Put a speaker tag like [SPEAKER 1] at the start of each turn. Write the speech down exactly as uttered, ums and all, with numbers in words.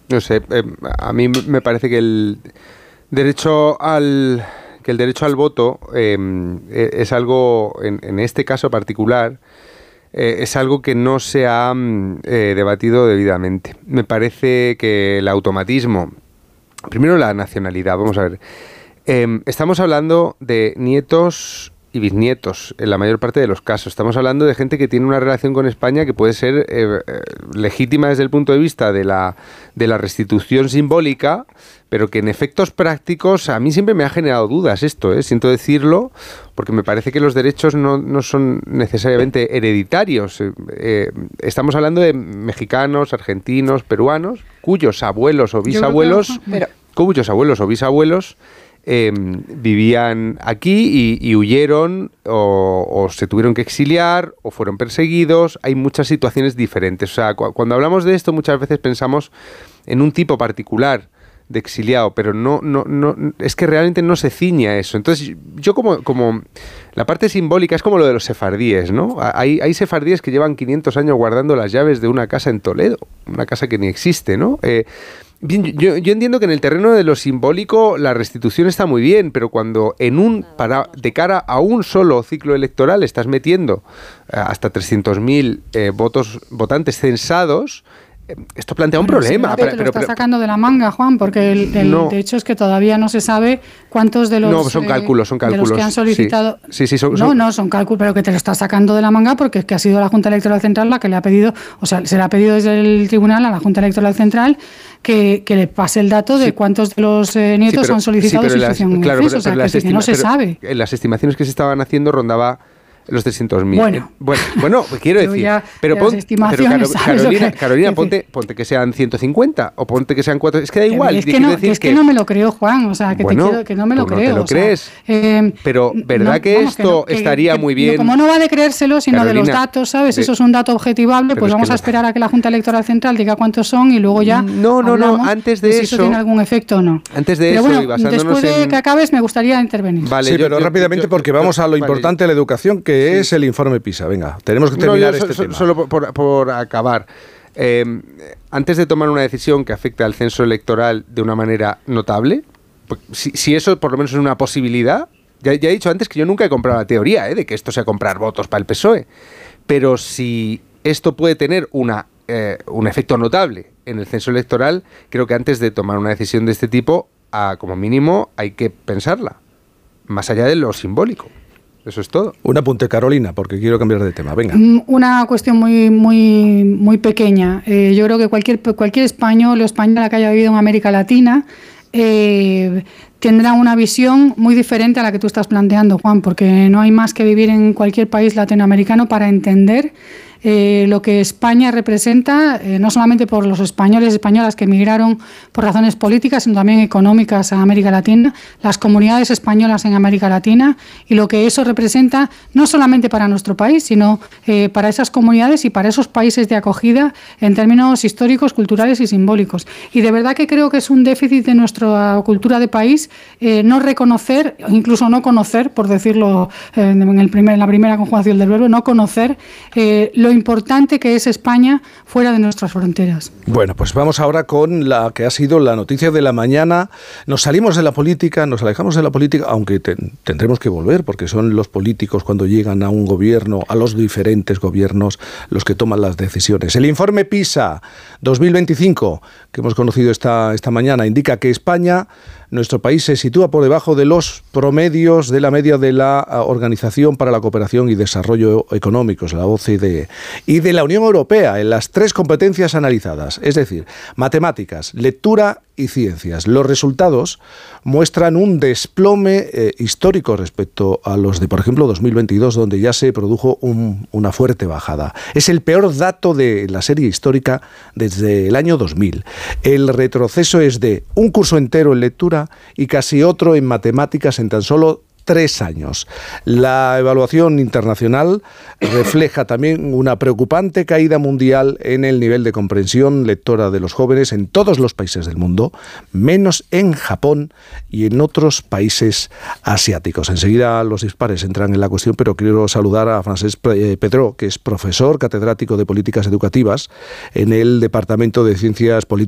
[SPEAKER 1] No sé, eh, a mí me parece que el derecho al que el derecho al voto eh, es algo, en, en este caso particular, eh, es algo que no se ha eh, debatido debidamente. Me parece que el automatismo, primero la nacionalidad, vamos a ver, eh, estamos hablando de nietos y bisnietos en la mayor parte de los casos. Estamos hablando de gente que tiene una relación con España que puede ser eh, eh, legítima desde el punto de vista de la, de la restitución simbólica, pero que en efectos prácticos a mí siempre me ha generado dudas esto, ¿eh? Siento decirlo, porque me parece que los derechos no, no son necesariamente hereditarios. Eh, eh, estamos hablando de mexicanos, argentinos, peruanos, cuyos abuelos o bisabuelos, que, pero... cuyos abuelos o bisabuelos Eh, vivían aquí y, y huyeron o, o se tuvieron que exiliar o fueron perseguidos. Hay muchas situaciones diferentes. O sea, cu- cuando hablamos de esto muchas veces pensamos en un tipo particular de exiliado, pero no, no, no, es que realmente no se ciñe a eso. Entonces, yo como, como la parte simbólica es como lo de los sefardíes, ¿no? Hay, hay sefardíes que llevan quinientos años guardando las llaves de una casa en Toledo, una casa que ni existe, ¿no? Eh, Bien, yo, yo entiendo que en el terreno de lo simbólico la restitución está muy bien, pero cuando en un para de cara a un solo ciclo electoral estás metiendo eh, hasta trescientos mil eh, votos votantes censados, eh, esto plantea un bueno, problema.
[SPEAKER 2] Sí, pero, pero, te lo está pero, sacando de la manga, Juan, porque el, el, no, de hecho es que todavía no se sabe cuántos de los,
[SPEAKER 1] no, son cálculos, son cálculos,
[SPEAKER 2] de los que han solicitado...
[SPEAKER 1] Sí, sí, sí son,
[SPEAKER 2] no,
[SPEAKER 1] son,
[SPEAKER 2] no, son cálculos, pero que te lo está sacando de la manga porque es que ha sido la Junta Electoral Central la que le ha pedido, o sea, se le ha pedido desde el tribunal a la Junta Electoral Central Que, que le pase el dato de sí. cuántos de los eh, nietos sí, pero, han solicitado sí, sustitución en claro, o sea, que, estima, que no se sabe.
[SPEAKER 1] En las estimaciones que se estaban haciendo rondaba los trescientos mil. Bueno, eh, bueno, bueno, quiero decir,
[SPEAKER 2] ya,
[SPEAKER 1] pero, pon, pero Caro, Carolina,
[SPEAKER 2] que,
[SPEAKER 1] Carolina
[SPEAKER 2] que,
[SPEAKER 1] ponte, ponte que sean ciento cincuenta o ponte que sean cuatro, es que da igual.
[SPEAKER 2] Es que, no, decir es que, que no me lo creo, Juan, o sea, que, bueno, te quiero, que no me lo
[SPEAKER 1] tú
[SPEAKER 2] creo.
[SPEAKER 1] No te lo
[SPEAKER 2] o sea,
[SPEAKER 1] crees,
[SPEAKER 2] eh,
[SPEAKER 1] pero ¿verdad
[SPEAKER 2] no,
[SPEAKER 1] que
[SPEAKER 2] vamos,
[SPEAKER 1] esto
[SPEAKER 2] que no,
[SPEAKER 1] estaría
[SPEAKER 2] que,
[SPEAKER 1] muy bien?
[SPEAKER 2] Como no va de creérselo, sino
[SPEAKER 1] Carolina,
[SPEAKER 2] de los datos, ¿sabes?
[SPEAKER 1] De,
[SPEAKER 2] Eso es un dato objetivable, pues vamos a esperar a que la Junta Electoral Central diga cuántos son y luego ya
[SPEAKER 1] No, no, no, antes de,
[SPEAKER 2] de si
[SPEAKER 1] eso...
[SPEAKER 2] eso tiene algún efecto o no.
[SPEAKER 1] Antes de
[SPEAKER 2] pero
[SPEAKER 1] eso,
[SPEAKER 2] bueno,
[SPEAKER 1] y basándonos
[SPEAKER 2] después de
[SPEAKER 1] en...
[SPEAKER 2] que acabes, me gustaría intervenir.
[SPEAKER 3] Vale, sí, yo, pero yo, rápidamente, yo, porque yo, vamos a lo vale, importante de la educación, que sí. es el informe PISA. Venga, tenemos que terminar no, yo,
[SPEAKER 1] este
[SPEAKER 3] so,
[SPEAKER 1] tema.
[SPEAKER 3] Solo
[SPEAKER 1] por, por, por acabar. Eh, antes de tomar una decisión que afecte al censo electoral de una manera notable, pues, si, si eso por lo menos es una posibilidad, ya, ya he dicho antes que yo nunca he comprado la teoría eh, de que esto sea comprar votos para el P S O E, pero si esto puede tener una, eh, un efecto notable en el censo electoral, creo que antes de tomar una decisión de este tipo, a, como mínimo hay que pensarla, más allá de lo simbólico. Eso es todo.
[SPEAKER 3] Un apunte, Carolina, porque quiero cambiar de tema. Venga.
[SPEAKER 2] Una cuestión muy muy muy pequeña. Eh, yo creo que cualquier cualquier español o española que haya vivido en América Latina eh, tendrá una visión muy diferente a la que tú estás planteando, Juan, porque no hay más que vivir en cualquier país latinoamericano para entender Eh, lo que España representa, eh, no solamente por los españoles y españolas que emigraron por razones políticas, sino también económicas a América Latina, las comunidades españolas en América Latina y lo que eso representa no solamente para nuestro país, sino eh, para esas comunidades y para esos países de acogida en términos históricos, culturales y simbólicos. Y de verdad que creo que es un déficit de nuestra cultura de país eh, no reconocer, incluso no conocer, por decirlo eh, en, el primer, en la primera conjugación del verbo, no conocer eh, lo importante que es España fuera de nuestras fronteras.
[SPEAKER 3] Bueno, pues vamos ahora con la que ha sido la noticia de la mañana. Nos salimos de la política, nos alejamos de la política, aunque ten, tendremos que volver, porque son los políticos cuando llegan a un gobierno, a los diferentes gobiernos, los que toman las decisiones. El informe PISA dos mil veinticinco, que hemos conocido esta, esta mañana, indica que España, nuestro país, se sitúa por debajo de los promedios de la media de la Organización para la Cooperación y Desarrollo Económicos, la O C D E, y de la Unión Europea en las tres competencias analizadas, es decir, matemáticas, lectura y ciencias. Los resultados muestran un desplome eh, histórico respecto a los de, por ejemplo, dos mil veintidós, donde ya se produjo un, una fuerte bajada. Es el peor dato de la serie histórica desde el año dos mil. El retroceso es de un curso entero en lectura y casi otro en matemáticas en tan solo tres años. La evaluación internacional refleja también una preocupante caída mundial en el nivel de comprensión lectora de los jóvenes en todos los países del mundo, menos en Japón y en otros países asiáticos. Enseguida los dispares entran en la cuestión, pero quiero saludar a Francesc Pedró, que es profesor catedrático de Políticas Educativas en el Departamento de Ciencias Políticas